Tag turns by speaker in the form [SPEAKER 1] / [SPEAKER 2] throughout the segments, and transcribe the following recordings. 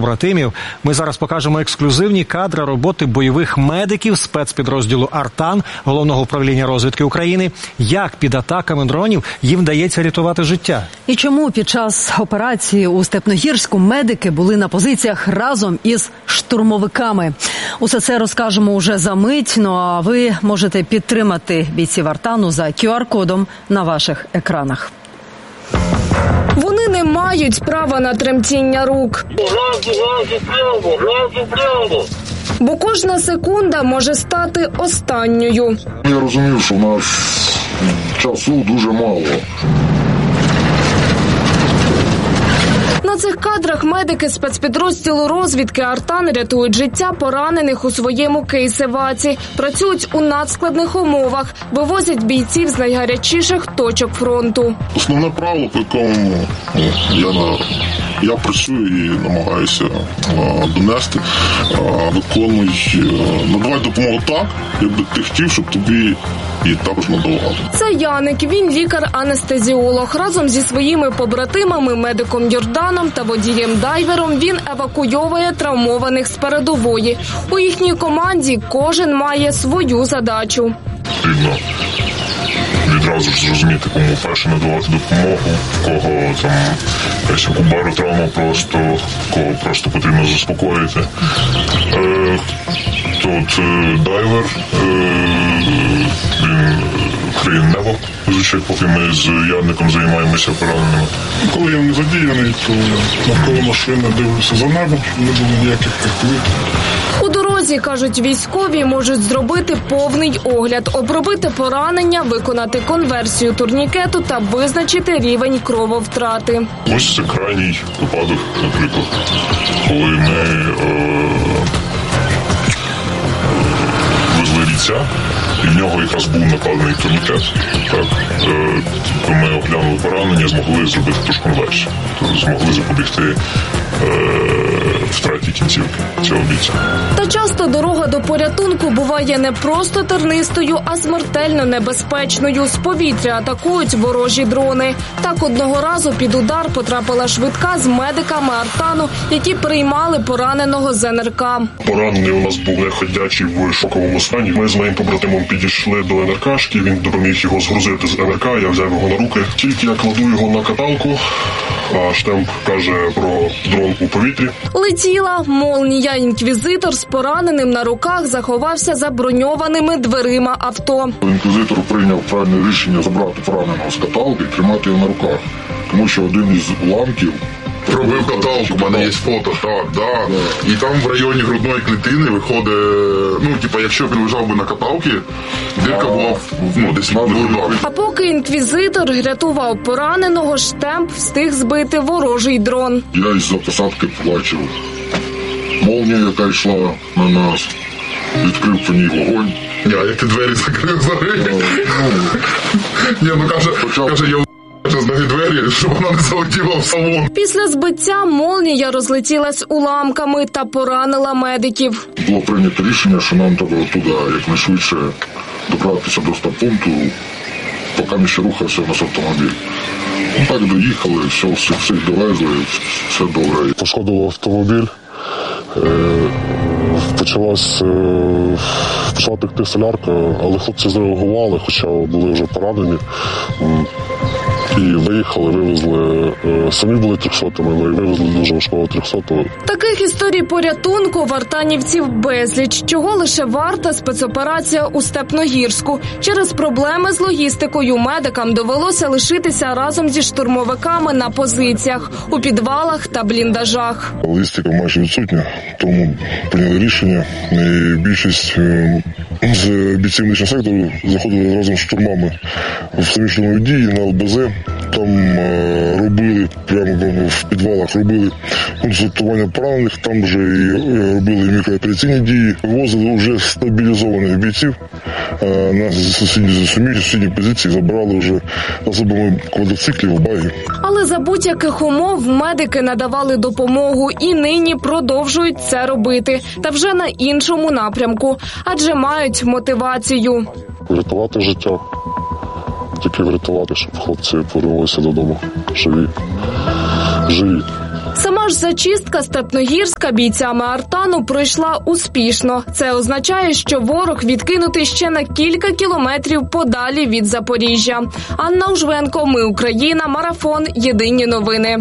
[SPEAKER 1] побратимів. Ми зараз покажемо ексклюзивні кадри роботи бойових медиків спецпідрозділу «Артан» Головного управління розвідки України. Як під атаками дронів їм вдається рятувати життя.
[SPEAKER 2] І чому під час операції у Степногірську медики були на позиціях разом із штурмовиками. Усе це розкажемо уже за мить, ну а ви можете підтримати бійців «Артану» за QR-кодом на ваших екранах.
[SPEAKER 3] Вони не мають права на тремтіння рук. Бо кожна секунда може стати останньою.
[SPEAKER 4] Я розумію, що в нас часу дуже мало.
[SPEAKER 3] На цих кадрах медики спецпідрозділу розвідки «Артан» рятують життя поранених у своєму кейсеваці. Працюють у надскладних умовах, вивозять бійців з найгарячіших точок фронту.
[SPEAKER 4] Основне правило, по якому я працюю і намагаюся донести, виконуй, надавай допомогу так, якби ти хотів, щоб тобі і також надавали.
[SPEAKER 3] Це Яник, він лікар-анестезіолог. Разом зі своїми побратимами, медиком Йорданом та водієм-дайвером, він евакуйовує травмованих з передової. У їхній команді кожен має свою задачу.
[SPEAKER 4] Потрібно відразу ж зрозуміти, кому перше надавати допомогу, в кого там якась баротравма просто, кого просто потрібно заспокоїти. Тут дайвер, він криє небо, звичайно, поки ми з Яником займаємося пораненими.
[SPEAKER 5] Коли я не задіяний, то навколо машини дивлюся за небо, щоб не було ніяких прихилів.
[SPEAKER 3] У дорозі, кажуть військові, можуть зробити повний огляд, обробити поранення, виконати конверсію турнікету та визначити рівень крововтрати.
[SPEAKER 4] Ось це крайній випадок, наприклад, коли ми везли бійця, і в нього якраз був накладений турнікет. Так, коли ми оглянули поранення, змогли зробити ту ж конверсію, змогли запобігти втраті кінцівки цього бійця.
[SPEAKER 3] Та часто дорога до порятунку буває не просто тернистою, а смертельно небезпечною. З повітря атакують ворожі дрони. Так одного разу під удар потрапила швидка з медиками «Артану», які приймали пораненого з НРК.
[SPEAKER 4] Поранений у нас був неходячий в шоковому стані. Ми з моїм побратимом підійшли до НРКшки, він допоміг його згрузити з НРК, я взяв його на руки. Тільки я кладу його на каталку, а штемп каже про дрон у повітрі.
[SPEAKER 3] Летіла молнія. Інквізитор з пораненим на руках заховався за броньованими дверима авто.
[SPEAKER 4] Інквізитор прийняв правильне рішення забрати пораненого з каталки і тримати його на руках. Тому що один із уламків
[SPEAKER 6] пробив каталку, в мене є фото, так, да. І там в районі грудної клітини виходить, якщо б він лежав би на каталці, дирка була десь в грудах.
[SPEAKER 3] А поки інквізитор рятував пораненого, штемп встиг збити ворожий дрон.
[SPEAKER 4] Я із-за посадки побачив молнію, яка йшла на нас, відкрив по ній вогонь.
[SPEAKER 6] Я ті двері закрив взагалі. Каже, я з ноги двері, щоб вона не залетіла в салон.
[SPEAKER 3] Після збиття молнія розлетілась уламками та поранила медиків.
[SPEAKER 4] Було прийнято рішення, що нам треба туди якнайшвидше добратися до стаб-пункту, поки ми ще рухався в наш автомобіль. Так доїхали, всіх довезли, все добре. Пошкодив автомобіль, почала текти солярка, але хлопці зреагували, хоча були вже поранені. І виїхали, вивезли, самі були 300-ми, але вивезли дуже важкого 300-го.
[SPEAKER 3] Таких історій порятунку в артанівців безліч. Чого лише варта спецоперація у Степногірську. Через проблеми з логістикою медикам довелося лишитися разом зі штурмовиками на позиціях, у підвалах та бліндажах.
[SPEAKER 4] Логістика майже відсутня, тому прийняли рішення. І більшість з бійців медичного сектору заходили разом з штурмами в самі штурмові дії на ЛБЗ. Там робили, прямо в підвалах робили консультування поранених, там вже і робили мікроопераційні дії, вивозили вже стабілізованих бійців на сусідні позиції, забирали вже засобами квадроциклів, баги.
[SPEAKER 3] Але за будь-яких умов медики надавали допомогу і нині продовжують це робити. Та вже на іншому напрямку, адже мають мотивацію.
[SPEAKER 4] Врятувати життя. Тільки врятувати, щоб хлопці повернулися додому живі.
[SPEAKER 3] Сама ж зачистка Степногірська бійцями Артану пройшла успішно. Це означає, що ворог відкинутий ще на кілька кілометрів подалі від Запоріжжя. Анна Ужвенко, Ми Україна, Марафон, Єдині новини.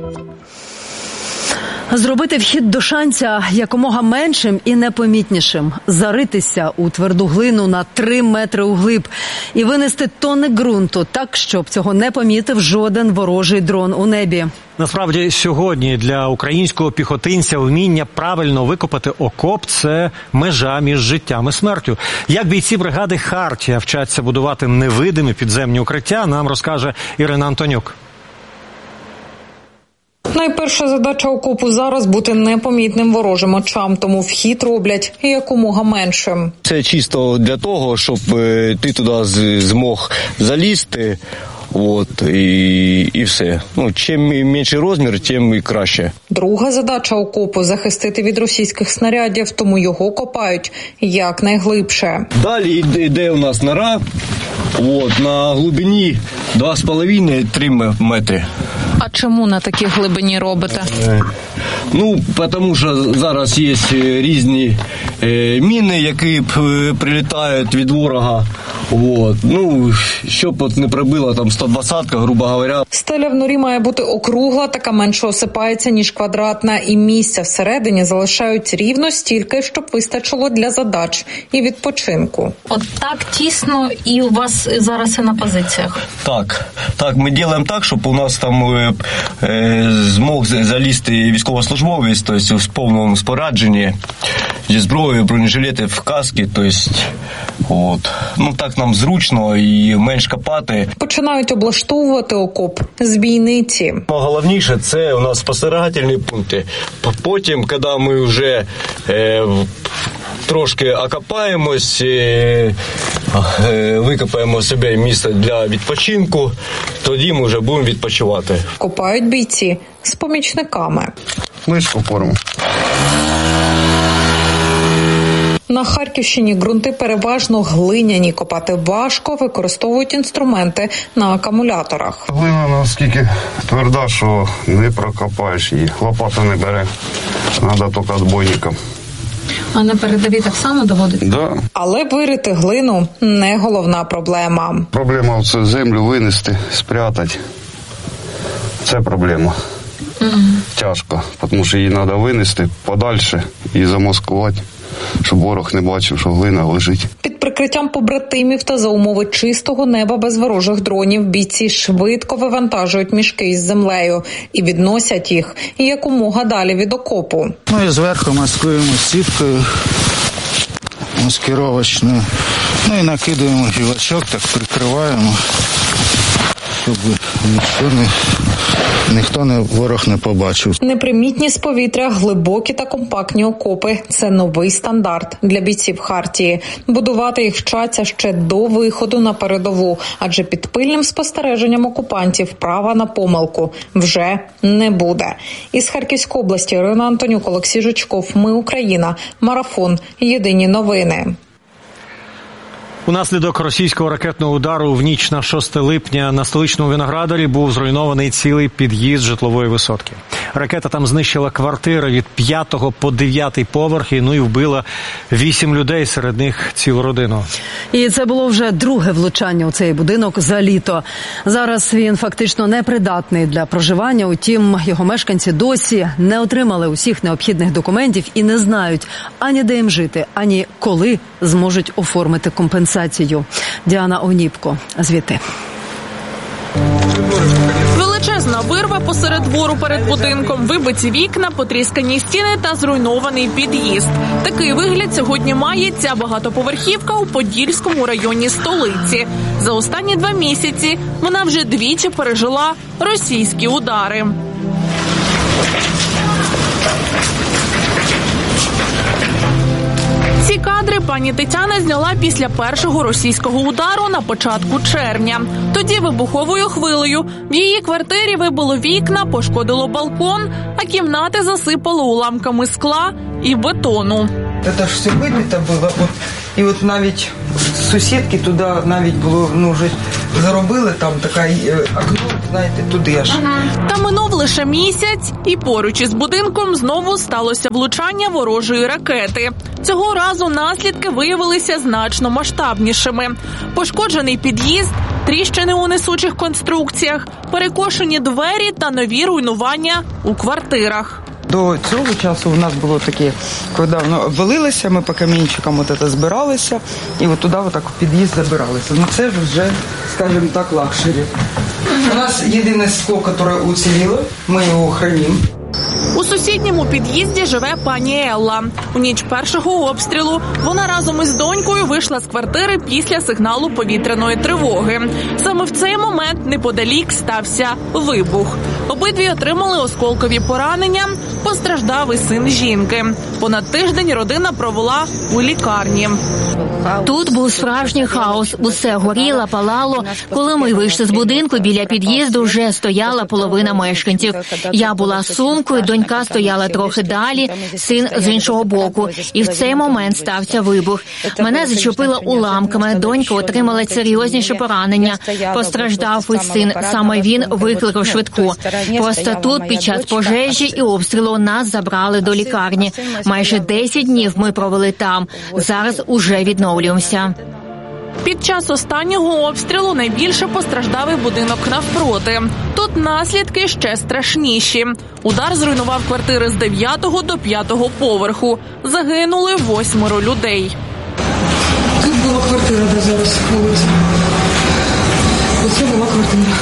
[SPEAKER 2] Зробити вхід до Шанця якомога меншим і непомітнішим. Заритися у тверду глину на 3 метри углиб і винести тонни ґрунту так, щоб цього не помітив жоден ворожий дрон у небі.
[SPEAKER 1] Насправді, сьогодні для українського піхотинця вміння правильно викопати окоп – це межа між життям і смертю. Як бійці бригади «Хартія» вчаться будувати невидимі підземні укриття, нам розкаже Ірина Антонюк.
[SPEAKER 7] Найперша задача окопу зараз – бути непомітним ворожим очам, тому вхід роблять якомога меншим.
[SPEAKER 8] Це чисто для того, щоб ти туди змог залізти, і все. Чим менший розмір, тим і краще.
[SPEAKER 7] Друга задача окопу – захистити від російських снарядів, тому його копають якнайглибше.
[SPEAKER 8] Далі йде у нас нора, на глибині 2,5-3 метри.
[SPEAKER 9] А чому на такій глибині робите?
[SPEAKER 8] Тому що зараз є різні міни, які прилітають від ворога. Щоб не прибила там 120-ка, грубо говоря.
[SPEAKER 7] Стеля в норі має бути округла, така менше осипається, ніж квадратна, і місця всередині залишають рівно стільки, щоб вистачило для задач і відпочинку.
[SPEAKER 9] От так тісно і у вас зараз і на позиціях?
[SPEAKER 8] Так, ми робимо так, щоб у нас там змог залізти військовослужбовець, тобто в повному спорядженні, зі зброєю, бронежилети, в каски, так нам зручно і менш копати.
[SPEAKER 7] Починають облаштовувати окоп з бійниці.
[SPEAKER 8] Головніше – це у нас спостерігательні пункти. Потім, коли ми вже трошки окопаємось, викопаємо собі місце для відпочинку, тоді ми вже будемо відпочивати.
[SPEAKER 7] Копають бійці з помічниками.
[SPEAKER 10] Мишку форму.
[SPEAKER 7] На Харківщині ґрунти переважно глиняні. Копати важко, використовують інструменти на акумуляторах.
[SPEAKER 10] Глина наскільки тверда, що не прокопаєш її. Лопата не бере. Треба тільки відбойником.
[SPEAKER 9] А на передовій так само доводиться?
[SPEAKER 10] Да.
[SPEAKER 7] Але вирити глину – не головна проблема.
[SPEAKER 10] Проблема – це землю винести, спрятати. Це проблема. Тяжко, тому що її треба винести подальше і замаскувати, щоб ворог не бачив, що глина лежить.
[SPEAKER 7] Під прикриттям побратимів та за умови чистого неба без ворожих дронів бійці швидко вивантажують мішки із землею і відносять їх якомога далі від окопу.
[SPEAKER 11] І зверху маскуємо сіткою маскировочною. І накидуємо гілочок, так прикриваємо, щоб ворог не побачив.
[SPEAKER 7] Непримітні з повітря, глибокі та компактні окопи – це новий стандарт для бійців Хартії. Будувати їх вчаться ще до виходу на передову, адже під пильним спостереженням окупантів права на помилку вже не буде. Із Харківської області Ірина Антонюк, Олексій Жучков, Ми Україна, Марафон, Єдині новини.
[SPEAKER 1] Унаслідок російського ракетного удару в ніч на 6 липня на столичному Виноградарі був зруйнований цілий під'їзд житлової висотки. Ракета там знищила квартири від 5 по 9 поверх і вбила 8 людей, серед них цілу родину.
[SPEAKER 2] І це було вже друге влучання у цей будинок за літо. Зараз він фактично непридатний для проживання, утім його мешканці досі не отримали усіх необхідних документів і не знають ані де їм жити, ані коли зможуть оформити компенсацію. Діана Оніпко звідти.
[SPEAKER 12] Величезна вирва посеред двору перед будинком, вибиті вікна, потріскані стіни та зруйнований під'їзд. Такий вигляд сьогодні має ця багатоповерхівка у Подільському районі столиці. За останні 2 місяці вона вже двічі пережила російські удари. Ці кадри пані Тетяна зняла після першого російського удару на початку червня. Тоді вибуховою хвилею в її квартирі вибило вікна, пошкодило балкон, а кімнати засипало уламками скла і бетону.
[SPEAKER 13] Це ж все вибито було. І от навіть сусідки туди навіть було, вже заробили, там таке окно, знаєте, туди аж.
[SPEAKER 12] Та минув лише місяць, і поруч із будинком знову сталося влучання ворожої ракети. Цього разу наслідки виявилися значно масштабнішими. Пошкоджений під'їзд, тріщини у несучих конструкціях, перекошені двері та нові руйнування у квартирах.
[SPEAKER 13] До цього часу у нас було таке, коли воно обвалилося, ми по камінчикам збиралися, і туди в під'їзд забиралися. Це вже, скажімо так, лакшері. У нас єдине скло, яке уціліло, ми його хранимо.
[SPEAKER 12] У сусідньому під'їзді живе пані Елла. У ніч першого обстрілу вона разом із донькою вийшла з квартири після сигналу повітряної тривоги. Саме в цей момент неподалік стався вибух. Обидві отримали осколкові поранення, постраждав і син жінки. Понад тиждень родина провела у лікарні.
[SPEAKER 9] Тут був справжній хаос. Усе горіло, палало. Коли ми вийшли з будинку, біля під'їзду вже стояла половина мешканців. Я була з сумкою, донька стояла трохи далі, син з іншого боку. І в цей момент стався вибух. Мене зачепило уламками, донька отримала серйозніші поранення. Постраждав і син, саме він викликав швидку. Просто тут під час пожежі і обстрілу нас забрали до лікарні. Майже 10 днів ми провели там. Зараз уже відновлюємося.
[SPEAKER 12] Під час останнього обстрілу найбільше постраждав і будинок навпроти. Тут наслідки ще страшніші. Удар зруйнував квартири з 9-го до 5-го поверху. Загинули 8 людей.
[SPEAKER 13] Тут була квартира, де зараз вулиця. Оце була квартира.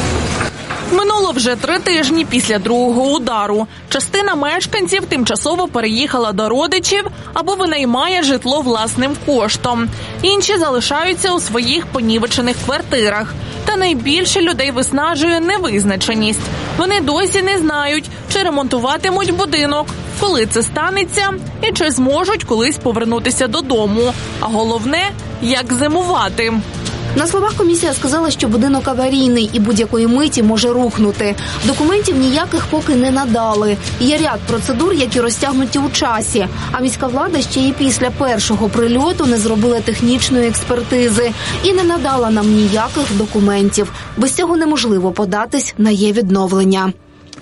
[SPEAKER 12] Минуло вже 3 тижні після другого удару. Частина мешканців тимчасово переїхала до родичів або винаймає житло власним коштом. Інші залишаються у своїх понівечених квартирах. Та найбільше людей виснажує невизначеність. Вони досі не знають, чи ремонтуватимуть будинок, коли це станеться і чи зможуть колись повернутися додому. А головне – як зимувати.
[SPEAKER 14] На словах комісія сказала, що будинок аварійний і будь-якої миті може рухнути. Документів ніяких поки не надали. Є ряд процедур, які розтягнуті у часі. А міська влада ще і після першого прильоту не зробила технічної експертизи і не надала нам ніяких документів. Без цього неможливо податись на її відновлення.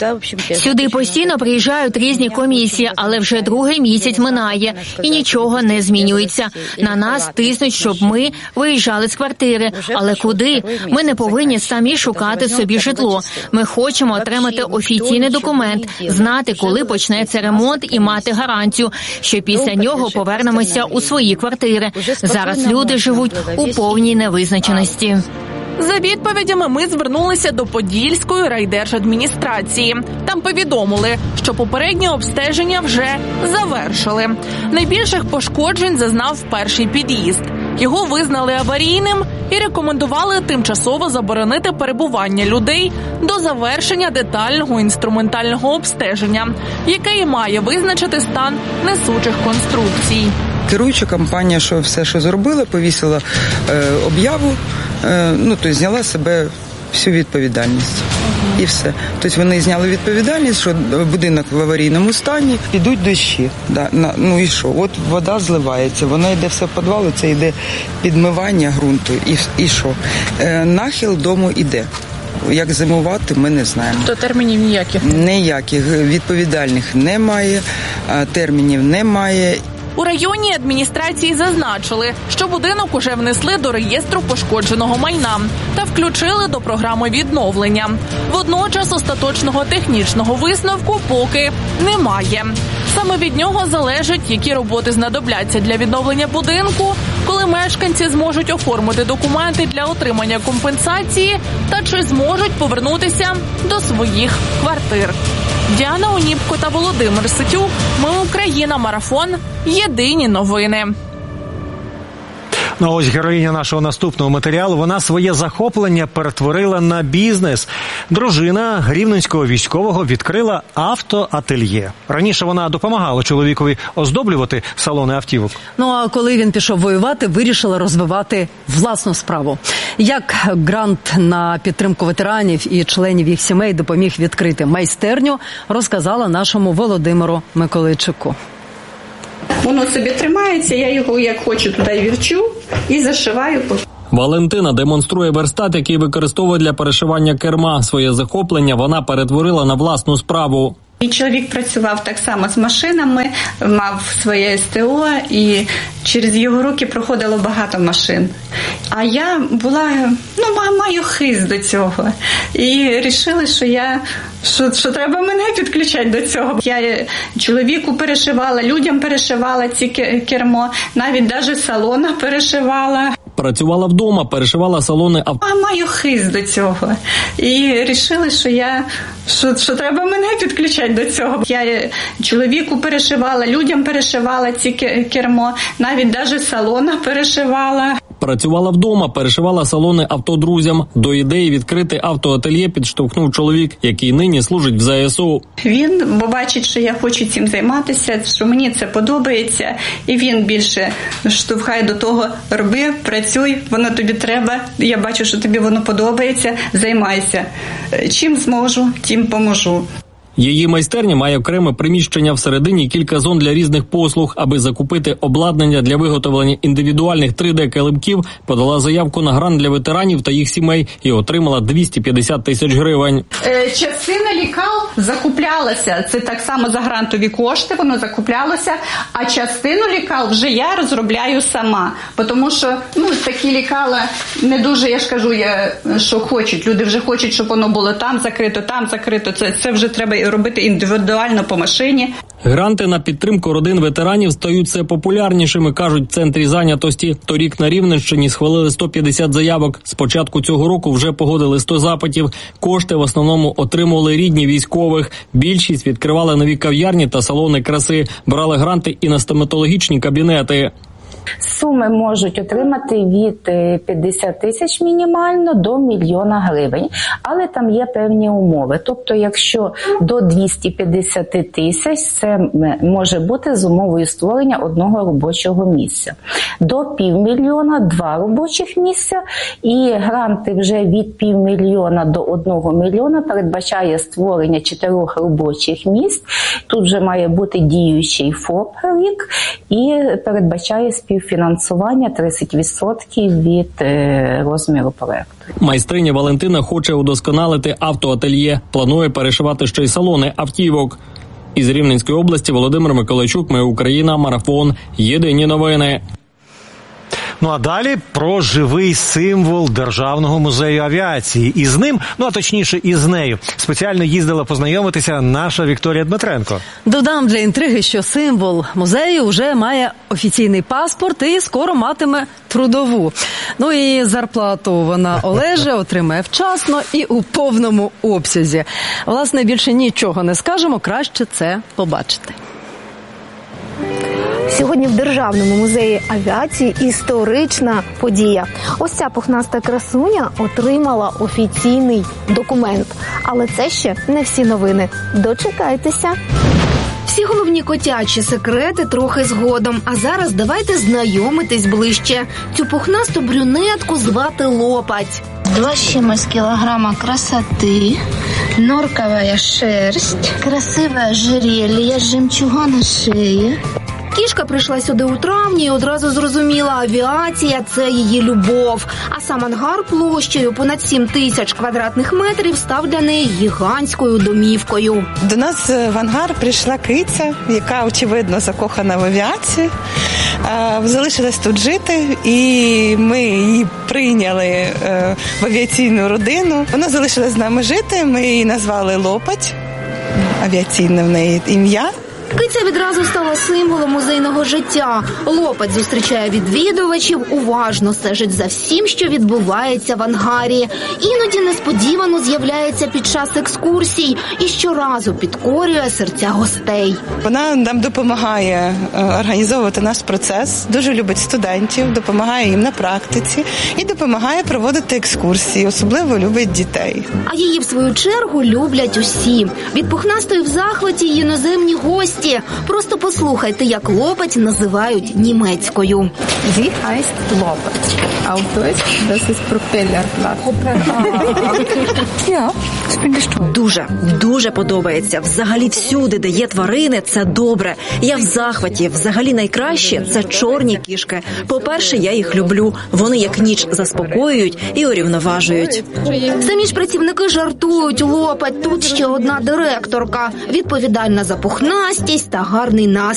[SPEAKER 9] Сюди постійно приїжджають різні комісії, але вже другий місяць минає і нічого не змінюється. На нас тиснуть, щоб ми виїжджали з квартири. Але куди? Ми не повинні самі шукати собі житло. Ми хочемо отримати офіційний документ, знати, коли почнеться ремонт і мати гарантію, що після нього повернемося у свої квартири. Зараз люди живуть у повній невизначеності.
[SPEAKER 12] За відповідями ми звернулися до Подільської райдержадміністрації. Там повідомили, що попереднє обстеження вже завершили. Найбільших пошкоджень зазнав перший під'їзд. Його визнали аварійним і рекомендували тимчасово заборонити перебування людей до завершення детального інструментального обстеження, яке і має визначити стан несучих конструкцій.
[SPEAKER 13] Керуюча компанія, що все, що зробила, повісила об'яву, тобто зняла з себе всю відповідальність. І все. Тобто вони зняли відповідальність, що будинок в аварійному стані, підуть дощі. І що? От вода зливається, вона йде все в підвал, це йде підмивання ґрунту. І що? Нахил дому йде. Як зимувати, ми не знаємо.
[SPEAKER 12] То термінів ніяких?
[SPEAKER 13] Ніяких. Відповідальних немає, термінів немає.
[SPEAKER 12] У районній адміністрації зазначили, що будинок уже внесли до реєстру пошкодженого майна та включили до програми відновлення. Водночас остаточного технічного висновку поки немає. Саме від нього залежить, які роботи знадобляться для відновлення будинку, коли мешканці зможуть оформити документи для отримання компенсації та чи зможуть повернутися до своїх квартир. Діана Оніпко та Володимир Ситюк. Ми Україна. Марафон. Єдині новини.
[SPEAKER 1] Ну, ось героїня нашого наступного матеріалу. Вона своє захоплення перетворила на бізнес. Дружина рівненського військового відкрила автоательє. Раніше вона допомагала чоловікові оздоблювати салони автівок.
[SPEAKER 2] Ну, а коли він пішов воювати, вирішила розвивати власну справу. Як грант на підтримку ветеранів і членів їх сімей допоміг відкрити майстерню, розказала нашому Володимиру Миколайчуку.
[SPEAKER 15] воно собі тримається, я його як хочу туди вірчу і зашиваю.
[SPEAKER 16] Валентина демонструє верстат, який використовує для перешивання керма. Своє захоплення вона перетворила на власну справу.
[SPEAKER 15] Мій чоловік працював так само з машинами, мав своє СТО, і через його руки проходило багато машин. А я була, маю хист до цього. І вирішили, що треба мене підключати до цього. Я чоловіку перешивала, людям перешивала ці кермо, навіть салона перешивала.
[SPEAKER 16] Працювала вдома, перешивала салони авто.
[SPEAKER 15] Маю хист до цього. І вирішили, що треба мене підключати до цього. Я чоловіку перешивала, людям перешивала ці кермо, навіть салона перешивала.
[SPEAKER 16] Працювала вдома, перешивала салони авто друзям. До ідеї відкрити автоательє підштовхнув чоловік, який нині служить в ЗСУ.
[SPEAKER 15] Він бачить, що я хочу цим займатися, що мені це подобається, і він більше штовхає до того: роби, працюй, воно тобі треба, я бачу, що тобі воно подобається, займайся. Чим зможу, тим поможу.
[SPEAKER 16] Її майстерня має окреме приміщення всередині і кілька зон для різних послуг. Аби закупити обладнання для виготовлення індивідуальних 3D-килимків, подала заявку на грант для ветеранів та їх сімей і отримала 250 тисяч гривень.
[SPEAKER 15] Частина лікал закуплялася, це так само за грантові кошти, воно закуплялося, а частину лікал вже я розробляю сама. Тому що такі лікала не дуже, я ж кажу, що хочуть. Люди вже хочуть, щоб воно було там закрито. Це вже треба робити індивідуально по машині.
[SPEAKER 16] Гранти на підтримку родин ветеранів стають все популярнішими, кажуть в центрі зайнятості. Торік на Рівненщині схвалили 150 заявок. З початку цього року вже погодили 100 запитів. Кошти в основному отримували рідні військових. Більшість відкривали нові кав'ярні та салони краси. Брали гранти і на стоматологічні кабінети.
[SPEAKER 17] Суми можуть отримати від 50 тисяч мінімально до 1 мільйона гривень, але там є певні умови. Тобто, якщо до 250 тисяч, це може бути з умовою створення одного робочого місця. До 500 000 – 2 робочих місця, і гранти вже від 500 000 до 1 мільйона передбачає створення 4 робочих місць. Тут вже має бути діючий ФОП рік і передбачає співфінансування 30% від розміру проекту.
[SPEAKER 16] Майстриня Валентина хоче удосконалити автоательє. Планує перешивати ще й салони автівок. Із Рівненської області Володимир Миколайчук, Ми Україна, Марафон. Єдині новини.
[SPEAKER 1] А далі про живий символ Державного музею авіації. І з ним, а точніше із нею, спеціально їздила познайомитися наша Вікторія Дмитренко.
[SPEAKER 2] Додам для інтриги, що символ музею вже має офіційний паспорт і скоро матиме трудову. І зарплату вона Олеже отримає вчасно і у повному обсязі. Власне, більше нічого не скажемо, краще це побачити.
[SPEAKER 14] Сьогодні в Державному музеї авіації історична подія. Ось ця пухнаста красуня отримала офіційний документ. Але це ще не всі новини. Дочекайтеся. Всі головні котячі секрети трохи згодом. А зараз давайте знайомитись ближче. Цю пухнасту брюнетку звати Лопать.
[SPEAKER 18] 2 с чимось килограмма красоты, норковая шерсть, красивое ожерелье с жемчуга на шее.
[SPEAKER 14] Кішка прийшла сюди у травні і одразу зрозуміла, авіація – це її любов. А сам ангар площею понад 7 тисяч квадратних метрів став для неї гігантською домівкою.
[SPEAKER 19] До нас в ангар прийшла киця, яка, очевидно, закохана в авіацію. Залишилась тут жити, і ми її прийняли в авіаційну родину. Вона залишилась з нами жити, ми її назвали Лопать, авіаційне в неї ім'я.
[SPEAKER 14] Киця відразу стала символом музейного життя. Лопать зустрічає відвідувачів, уважно стежить за всім, що відбувається в ангарі. Іноді несподівано з'являється під час екскурсій і щоразу підкорює серця гостей.
[SPEAKER 19] Вона нам допомагає організовувати наш процес, дуже любить студентів, допомагає їм на практиці і допомагає проводити екскурсії, особливо любить дітей.
[SPEAKER 14] А її, в свою чергу, люблять усі. Від пухнастої в захваті іноземні гості. лопаті. Просто послухайте, як лопать називають німецькою.
[SPEAKER 20] Sie heißt Lopet. Auf Deutsch, das ist Propellerblatt.
[SPEAKER 21] Ja, дуже подобається. Взагалі всюди, де є тварини, це добре. Я в захваті. Взагалі найкраще – це чорні кішки. По-перше, я їх люблю. Вони як ніч заспокоюють і урівноважують.
[SPEAKER 14] Самі ж працівники жартують. Лопать, тут ще одна директорка. Відповідальна за пухнастість та гарний настрій.